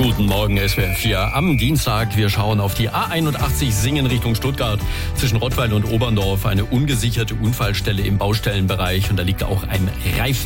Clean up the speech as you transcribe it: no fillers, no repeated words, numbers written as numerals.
Guten Morgen, SWR 4 am Dienstag. Wir schauen auf die A81 Singen Richtung Stuttgart. Zwischen Rottweil und Oberndorf eine ungesicherte Unfallstelle im Baustellenbereich. Und da liegt auch ein Reifen